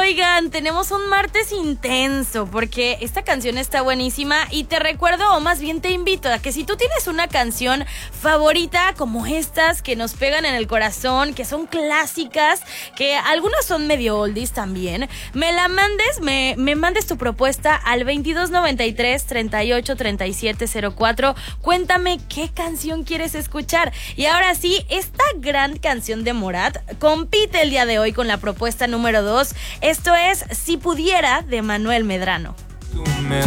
Oigan, tenemos un martes intenso porque esta canción está buenísima y te recuerdo, o más bien te invito a que si tú tienes una canción favorita como estas que nos pegan en el corazón, que son clásicas, que algunas son medio oldies también, me la mandes, me mandes tu propuesta al 2293 38 37 04. Cuéntame qué canción quieres escuchar. Y ahora sí, esta gran canción de Morat compite el día de hoy con la propuesta número 2. Esto es Si Pudiera, de Manuel Medrano. Tú me